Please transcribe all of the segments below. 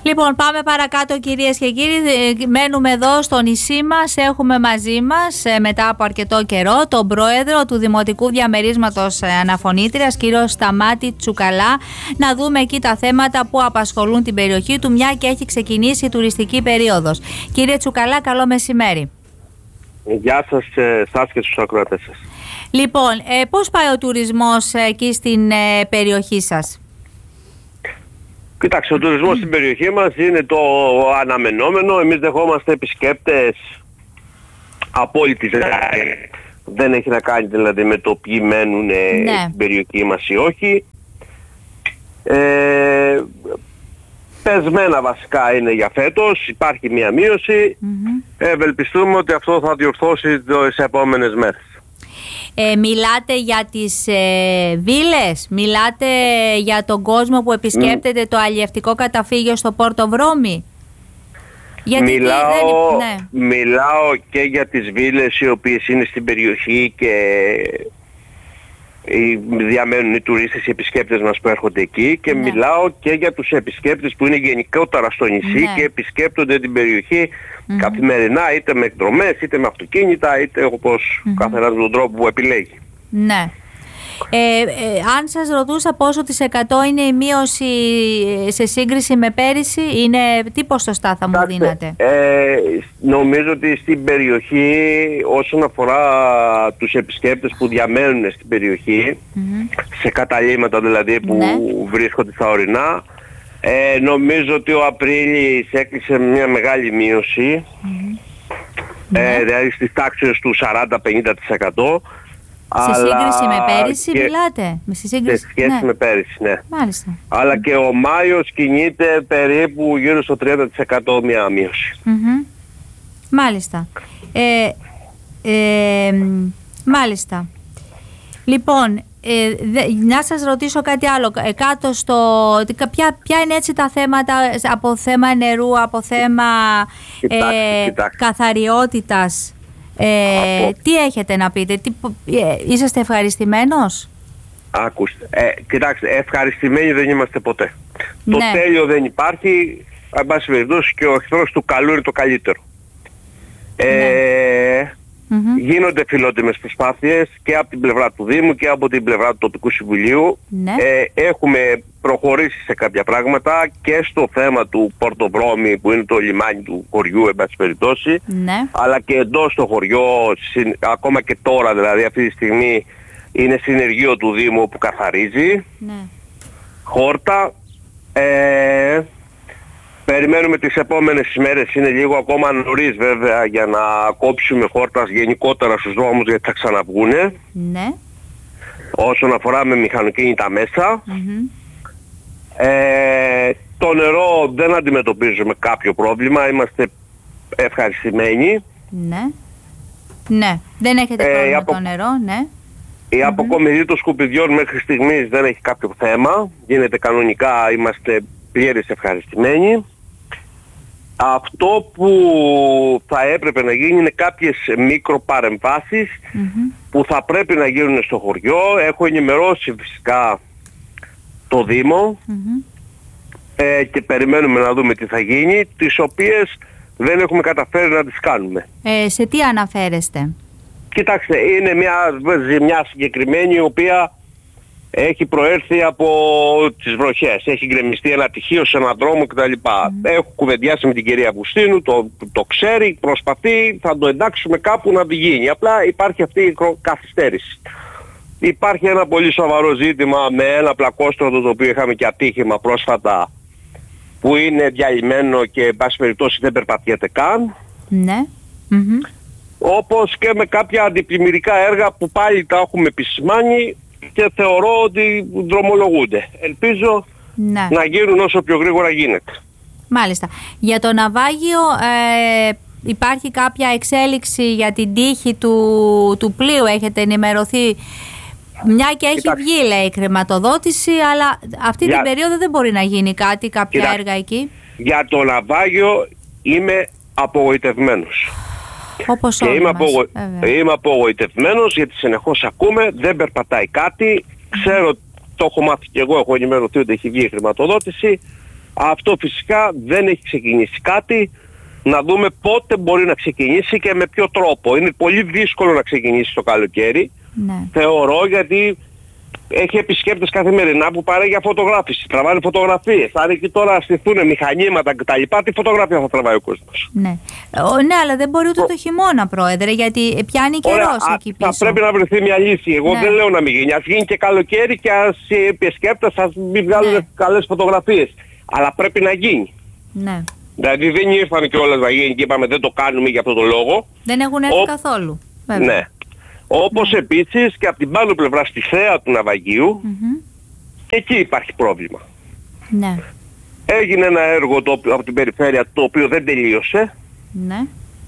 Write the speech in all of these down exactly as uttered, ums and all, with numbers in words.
Λοιπόν, πάμε παρακάτω κυρίες και κύριοι. Μένουμε εδώ στο νησί μας. Έχουμε μαζί μας μετά από αρκετό καιρό τον πρόεδρο του Δημοτικού Διαμερίσματος Αναφωνήτριας, κύριο Σταμάτη Τσουκαλά, να δούμε εκεί τα θέματα που απασχολούν την περιοχή του, μια και έχει ξεκινήσει η τουριστική περίοδος. Κύριε Τσουκαλά, καλό μεσημέρι. Γεια σας, σας και στους ακροατές σας. Λοιπόν, ε, πώς πάει ο τουρισμός εκεί στην ε, περιοχή σας? Κοιτάξτε, ο τουρισμός mm. στην περιοχή μας είναι το αναμενόμενο. Εμείς δεχόμαστε επισκέπτες από όλη τη ζωή. Δεν έχει να κάνει δηλαδή με το ποιοι μένουν ναι. στην περιοχή μας ή όχι. Ε, πεσμένα βασικά είναι για φέτος. Υπάρχει μια μείωση. Mm-hmm. Ευελπιστούμε ότι αυτό θα διορθώσει τις επόμενες μέρες. Ε, μιλάτε για τις ε, βίλες, μιλάτε για τον κόσμο που επισκέπτεται mm. το αλλιευτικό καταφύγιο στο Πόρτο Βρώμη. Γιατί μιλάω, δεν... ναι. μιλάω και για τις βίλες οι οποίες είναι στην περιοχή και διαμένουν οι τουρίστες, οι επισκέπτες μας που έρχονται εκεί, και ναι. μιλάω και για τους επισκέπτες που είναι γενικότερα στο νησί ναι. και επισκέπτονται την περιοχή mm-hmm. καθημερινά, είτε με εκδρομές, είτε με αυτοκίνητα, είτε όπως mm-hmm. καθένας με τον τρόπο που επιλέγει. Ναι. Ε, ε, αν σας ρωτούσα πόσο της εκατό είναι η μείωση σε σύγκριση με πέρυσι, είναι τι ποσοστά θα μου δίνατε? Ε, νομίζω ότι στην περιοχή, όσον αφορά τους επισκέπτες που διαμένουν στην περιοχή, mm-hmm. σε καταλύματα δηλαδή που ναι. βρίσκονται στα ορεινά, ε, νομίζω ότι ο Απρίλης έκλεισε μια μεγάλη μείωση, mm-hmm. ε, δηλαδή στις τάξεις του σαράντα με πενήντα τοις εκατό. Σε σύγκριση με πέρυσι και... μιλάτε? Σε, σύγκριση... σε σχέση ναι. με πέρυσι, ναι. Μάλιστα. Αλλά και ο Μάιος κινείται περίπου γύρω στο τριάντα τοις εκατό μια μείωση. Mm-hmm. Μάλιστα. Ε, ε, μάλιστα. Λοιπόν, ε, δε, να σας ρωτήσω κάτι άλλο. Ε, κάτω στο... Ποια, ποια είναι έτσι τα θέματα, από θέμα νερού, από θέμα κοιτάξτε, ε, κοιτάξτε. καθαριότητας? Ε, Από... Τι έχετε να πείτε, τι, ε, είσαστε ευχαριστημένος? Άκουστε, ε, κοιτάξτε, ευχαριστημένοι δεν είμαστε ποτέ. Ναι. Το τέλειο δεν υπάρχει, εν πάση περιπτώσει, και ο εχθρός του καλού είναι το καλύτερο. Ε, ναι. mm-hmm. Γίνονται φιλότιμες προσπάθειες και από την πλευρά του Δήμου και από την πλευρά του Τοπικού Συμβουλίου. Ναι. Ε, έχουμε προχωρήσει σε κάποια πράγματα και στο θέμα του Πόρτο Βρώμη, που είναι το λιμάνι του χωριού, εν πάση περιπτώσει, ναι. αλλά και εντός στο χωριό, συν, ακόμα και τώρα δηλαδή αυτή τη στιγμή είναι συνεργείο του Δήμου που καθαρίζει ναι. χόρτα. Ε, περιμένουμε τις επόμενες ημέρες, είναι λίγο ακόμα νωρίς βέβαια για να κόψουμε χόρτας γενικότερα στους δρόμους, γιατί θα ξαναβγούνε. Ναι. Όσον αφορά με μηχανοκίνητα μέσα. Mm-hmm. Ε, το νερό δεν αντιμετωπίζουμε κάποιο πρόβλημα, είμαστε ευχαριστημένοι. Ναι. Ναι, δεν έχετε πρόβλημα ε, απο... το νερό, ναι. Η mm-hmm. αποκομιδή των σκουπιδιών μέχρι στιγμής δεν έχει κάποιο θέμα, γίνεται κανονικά, είμαστε πλήρως ευχαριστημένοι. Αυτό που θα έπρεπε να γίνει είναι κάποιες μικροπαρεμβάσεις mm-hmm. που θα πρέπει να γίνουν στο χωριό. Έχω ενημερώσει φυσικά το Δήμο mm-hmm. ε, και περιμένουμε να δούμε τι θα γίνει, τις οποίες δεν έχουμε καταφέρει να τις κάνουμε. Ε, σε τι αναφέρεστε? Κοιτάξτε, είναι μια ζημιά συγκεκριμένη η οποία έχει προέρθει από τις βροχές. Έχει γκρεμιστεί ένα τυχείο σε έναν δρόμο κτλ. Mm. Έχω κουβεντιάσει με την κυρία Αυγουστίνου, το, το ξέρει, προσπαθεί, θα το εντάξουμε κάπου να γίνει. Απλά υπάρχει αυτή η καθυστέρηση. Υπάρχει ένα πολύ σοβαρό ζήτημα με ένα πλακόστρωτο, το οποίο είχαμε και ατύχημα πρόσφατα, που είναι διαλυμένο και εν πάση περιπτώσει δεν περπατιέται καν. Ναι. Mm-hmm. Όπως και με κάποια αντιπλημμυρικά έργα που πάλι τα έχουμε επισημάνει και θεωρώ ότι δρομολογούνται. Ελπίζω ναι. να γίνουν όσο πιο γρήγορα γίνεται. Μάλιστα. Για το ναυάγιο ε, υπάρχει κάποια εξέλιξη για την τύχη του, του πλοίου? Έχετε ενημερωθεί? Μια και έχει Κοιτάξτε. βγει, λέει, η χρηματοδότηση, αλλά αυτή για... την περίοδο δεν μπορεί να γίνει κάτι, κάποια Κοιτάξτε. έργα εκεί. Για το ναυάγιο είμαι απογοητευμένος. Όπως και είμαι, απογο... είμαι απογοητευμένος γιατί συνεχώς ακούμε, δεν περπατάει κάτι. Ξέρω, το έχω μάθει και εγώ, έχω ενημερωθεί ότι έχει βγει η χρηματοδότηση, Αυτό φυσικά δεν έχει ξεκινήσει κάτι. Να δούμε πότε μπορεί να ξεκινήσει και με ποιο τρόπο. Είναι πολύ δύσκολο να ξεκινήσει το καλοκαίρι. Ναι. Θεωρώ, γιατί έχει επισκέπτες καθημερινά που παρέχει για φωτογράφηση. Τραβάνε φωτογραφίες. Αν εκεί τώρα στηθούν μηχανήματα κτλ., τι φωτογραφία θα τραβάει ο κόσμος? Ναι. Ο, ναι, αλλά δεν μπορεί ούτε το χειμώνα, Πρόεδρε, γιατί πιάνει καιρός εκεί πίσω. Θα πρέπει να βρεθεί μια λύση. Εγώ ναι. δεν λέω να μην γίνει. Ας γίνει και καλοκαίρι και ας οι επισκέπτες ας μην βγάλουν ναι. καλές φωτογραφίες. Αλλά πρέπει να γίνει. Ναι. Δηλαδή δεν ήρθαν κιόλας να γίνει και είπαμε δεν το κάνουμε για αυτόν τον λόγο. Δεν έχουν έρθει Ο... καθόλου. Βέβαια. Ναι. Όπως ναι. επίσης και από την πάνω πλευρά στη θέα του ναυαγίου, mm-hmm. εκεί υπάρχει πρόβλημα. Ναι. Έγινε ένα έργο το, από την περιφέρεια το οποίο δεν τελείωσε. Ναι.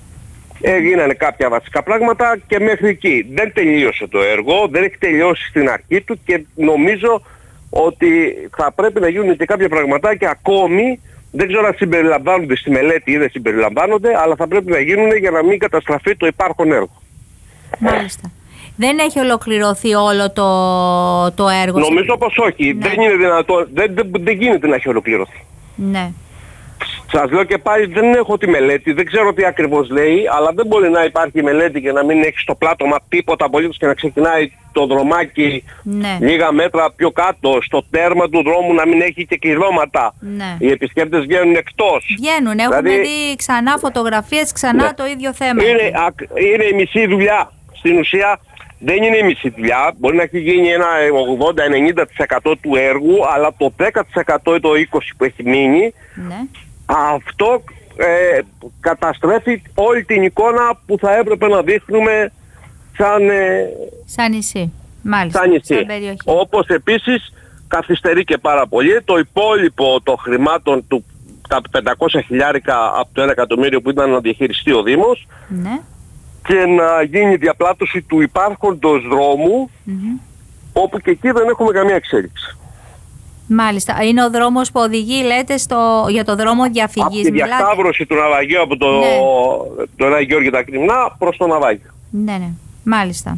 Έγιναν κάποια βασικά πράγματα και μέχρι εκεί. Δεν τελείωσε το έργο, δεν έχει τελειώσει στην αρχή του και νομίζω ότι θα πρέπει να γίνουν και κάποια πραγματάκια ακόμη. Δεν ξέρω αν συμπεριλαμβάνονται στη μελέτη ή δεν συμπεριλαμβάνονται, αλλά θα πρέπει να γίνουν για να μην καταστραφεί το υπάρχον έργο. Μάλιστα. Δεν έχει ολοκληρωθεί όλο το, το έργο. Νομίζω πως όχι. Ναι. Δεν είναι δυνατό, δεν, δεν, δεν γίνεται να έχει ολοκληρωθεί. Ναι. Σας λέω και πάλι δεν έχω τη μελέτη, δεν ξέρω τι ακριβώς λέει, αλλά δεν μπορεί να υπάρχει μελέτη και να μην έχει στο πλάτωμα τίποτα απολύτως και να ξεκινάει το δρομάκι ναι. λίγα μέτρα πιο κάτω, στο τέρμα του δρόμου να μην έχει και κλειδώματα. Ναι. Οι επισκέπτες βγαίνουν εκτός. Βγαίνουν, έχουμε δηλαδή, δει ξανά φωτογραφίες, ξανά ναι. το ίδιο θέμα. Είναι, είναι η μισή δουλειά. Στην ουσία δεν είναι η μισή δουλειά, μπορεί να έχει γίνει ένα ογδόντα με ενενήντα τοις εκατό του έργου, αλλά το δέκα τοις εκατό ή το είκοσι τοις εκατό που έχει μείνει, ναι. αυτό ε, καταστρέφει όλη την εικόνα που θα έπρεπε να δείχνουμε σαν, ε, σαν νησί. Μάλιστα, σαν νησί. Σαν περιοχή. Όπως επίσης καθυστερεί και πάρα πολύ το υπόλοιπο των χρημάτων του, τα πεντακόσια χιλιάρικα από το ένα εκατομμύριο που ήταν να διαχειριστεί ο Δήμος, ναι. και να γίνει διαπλάτωση του υπάρχοντος δρόμου, mm-hmm. όπου και εκεί δεν έχουμε καμία εξέλιξη. Μάλιστα. Είναι ο δρόμος που οδηγεί, λέτε, στο, για το δρόμο διαφυγής. Από τη διασταύρωση του ναυαγίου από το, ναι. το Αγίου Γεώργιο τα Κρυμνά προς το ναυάγιο. Ναι, ναι. Μάλιστα.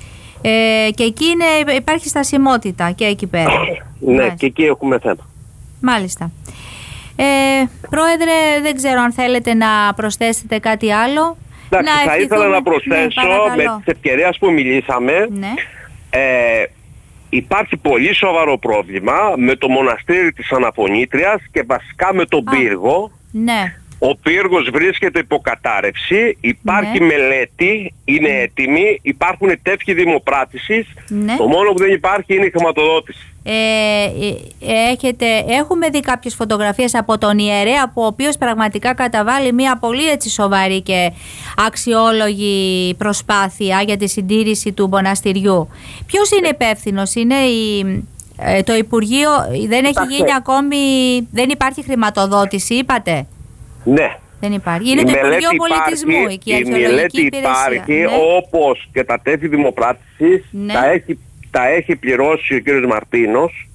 Ε, και εκεί είναι, υπάρχει στασιμότητα και εκεί πέρα. Ναι, μάλιστα. Και εκεί έχουμε θέμα. Μάλιστα. Ε, Πρόεδρε, δεν ξέρω αν θέλετε να προσθέσετε κάτι άλλο. Εντάξει, να θα ήθελα να προσθέσω, ναι, με τις ευκαιρίες που μιλήσαμε, ναι. ε, υπάρχει πολύ σοβαρό πρόβλημα με το μοναστήρι της Αναφωνήτριας και βασικά με τον Α, πύργο. Ναι. Ο πύργος βρίσκεται υπό κατάρρευση, υπάρχει ναι. μελέτη, είναι ναι. έτοιμη, υπάρχουν τέτοιοι δημοπράτησης, ναι. το μόνο που δεν υπάρχει είναι η χρηματοδότηση. Ε, έχετε, έχουμε δει κάποιες φωτογραφίες από τον ιερέα, που ο οποίος πραγματικά καταβάλει μια πολύ έτσι σοβαρή και αξιόλογη προσπάθεια για τη συντήρηση του μοναστηριού. Ποιος είναι υπεύθυνος? Είναι η, ε, το Υπουργείο? Δεν έχει γίνει ακόμη, δεν υπάρχει χρηματοδότηση, είπατε? Ναι. Δεν υπάρχει. Είναι η το Υπουργείο Πολιτισμού υπάρχει, εκεί, η αρχαιολογική μελέτη υπηρεσία. Υπάρχει, ναι. όπως και τα τέθη δημοπράτησης, ναι. τα, έχει, τα έχει πληρώσει ο κύριος Μαρτίνος.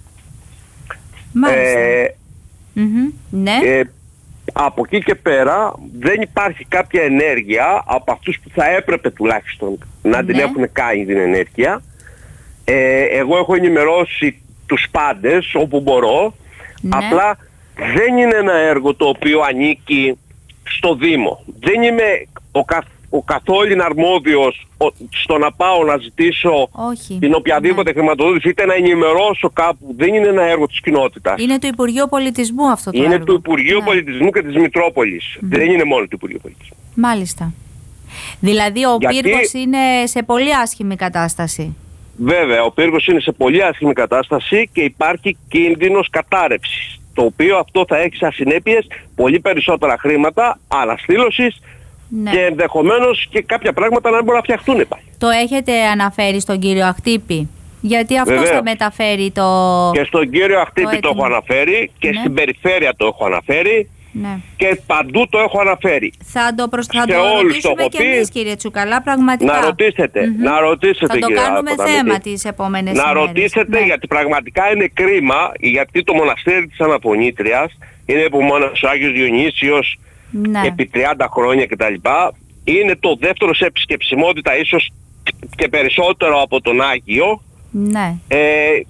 Μάλιστα. Ε, mm-hmm. ναι. ε, από εκεί και πέρα δεν υπάρχει κάποια ενέργεια από αυτούς που θα έπρεπε τουλάχιστον να ναι. την έχουν κάνει την ενέργεια. Ε, εγώ έχω ενημερώσει τους πάντες όπου μπορώ, ναι. απλά δεν είναι ένα έργο το οποίο ανήκει στο Δήμο. Δεν είμαι ο, κα, ο καθόλου αρμόδιος ο, στο να πάω να ζητήσω Όχι. την οποιαδήποτε ναι. χρηματοδότηση, είτε να ενημερώσω κάπου. Δεν είναι ένα έργο της κοινότητας. Είναι του Υπουργείου Πολιτισμού αυτό το είναι έργο. Είναι του Υπουργείου ναι. Πολιτισμού και της Μητρόπολης. Mm. Δεν είναι μόνο του Υπουργείου Πολιτισμού. Μάλιστα. Δηλαδή ο Γιατί... πύργος είναι σε πολύ άσχημη κατάσταση. Βέβαια, ο πύργος είναι σε πολύ άσχημη κατάσταση και υπάρχει κίνδυνος κατάρρευσης. Το οποίο αυτό θα έχει σαν συνέπειες πολύ περισσότερα χρήματα, αναστήλωσης ναι. και ενδεχομένως και κάποια πράγματα να μην μπορούν να φτιαχτούν πάλι. Το έχετε αναφέρει στον κύριο Αχτύπη? Γιατί αυτός Βεβαίως. θα μεταφέρει το... Και στον κύριο Αχτύπη το, το έχω αναφέρει και ναι. στην περιφέρεια το έχω αναφέρει ναι. και παντού το έχω αναφέρει. Θα το, προς... θα το ρωτήσουμε και εμείς, κύριε Τσουκαλά, πραγματικά. Να ρωτήσετε, mm-hmm. να ρωτήσετε, θα το κύριε κάνουμε Αποταμίτη. θέμα τις επόμενες να ημέρες. ρωτήσετε ναι. γιατί πραγματικά είναι κρίμα, γιατί το μοναστήρι της Αναφωνήτριας είναι επομόνας ο Άγιος Διονύσιος ναι. επί τριάντα χρόνια κτλ. Είναι το δεύτερο σε επισκεψιμότητα, ίσως και περισσότερο από τον Άγιο. Ναι. Ε,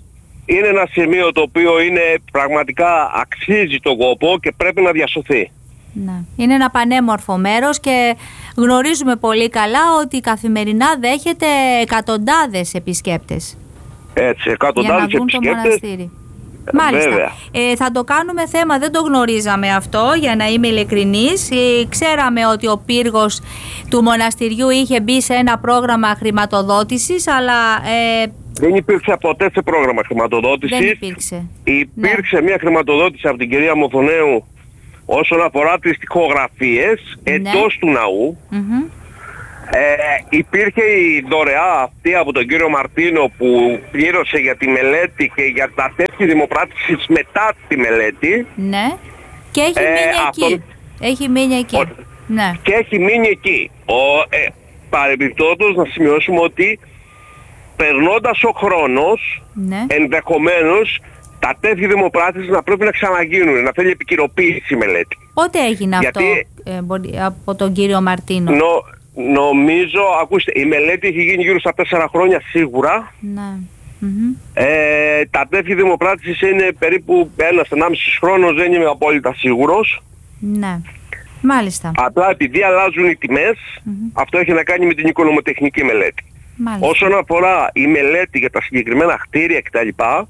είναι ένα σημείο το οποίο είναι πραγματικά αξίζει τον κόπο και πρέπει να διασωθεί. Ναι. Είναι ένα πανέμορφο μέρος και γνωρίζουμε πολύ καλά ότι καθημερινά δέχεται εκατοντάδες επισκέπτες. Έτσι, εκατοντάδες για να δουν επισκέπτες. Το μοναστήρι. Μάλιστα. Ε, θα το κάνουμε θέμα, δεν το γνωρίζαμε αυτό, για να είμαι ειλικρινής. Ε, ξέραμε ότι ο πύργος του μοναστηριού είχε μπει σε ένα πρόγραμμα χρηματοδότησης, αλλά... Ε, δεν υπήρξε ποτέ σε πρόγραμμα χρηματοδότησης. Δεν υπήρξε. Υπήρξε ναι. μια χρηματοδότηση από την κυρία Μοθονέου όσον αφορά τις τοιχογραφίες ναι. εντός του ναού. Mm-hmm. Ε, υπήρχε η δωρεά αυτή από τον κύριο Μαρτίνο που πλήρωσε για τη μελέτη και για τα τέσσερις δημοπράτησης μετά τη μελέτη. Ναι. Και έχει ε, μείνει αυτόν... εκεί. Έχει μείνει εκεί. Ο... Ναι. Και έχει μείνει εκεί. Ο, ε, παρεμπιπτόντως να σημειώσουμε ότι περνώντας ο χρόνος, ναι. ενδεχομένως τα τέτοια δημοπράτησης να πρέπει να ξαναγίνουν, να θέλει επικυροποίηση η μελέτη. Πότε έγινε γιατί... αυτό ε, από τον κύριο Μαρτίνο? Νο, νομίζω, ακούστε, η μελέτη έχει γίνει γύρω στα τέσσερα χρόνια σίγουρα. Ναι. Mm-hmm. Ε, τα τέτοια δημοπράτησης είναι περίπου ένας ενάμιση χρόνος, δεν είμαι απόλυτα σίγουρος. Ναι. Μάλιστα. Απλά επειδή αλλάζουν οι τιμές, mm-hmm. αυτό έχει να κάνει με την οικονομοτεχνική μελέτη. Μάλιστα. Όσον αφορά η μελέτη για τα συγκεκριμένα κτίρια κτλ. Mm.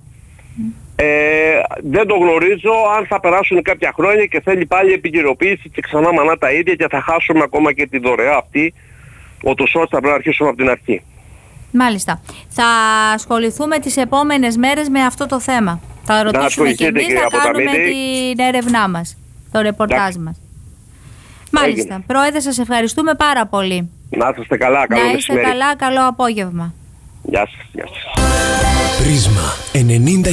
Ε, δεν το γνωρίζω αν θα περάσουν κάποια χρόνια και θέλει πάλι επικαιροποίηση και ξανά μανά τα ίδια και θα χάσουμε ακόμα και τη δωρεά αυτή, ούτως ώστε θα πρέπει να αρχίσουμε από την αρχή. Μάλιστα. Θα ασχοληθούμε τις επόμενες μέρες με αυτό το θέμα. Θα ρωτήσουμε και εμείς, θα κάνουμε την έρευνά μας, το ρεπορτάζ μας. Μάλιστα. Έγινε. Πρόεδρε, σας ευχαριστούμε πάρα πολύ. Να είστε καλά, καλό Να είστε μεσημέρι. καλά, καλό απόγευμα. Γεια σας. Γεια σας. Πρίσμα ενενήντα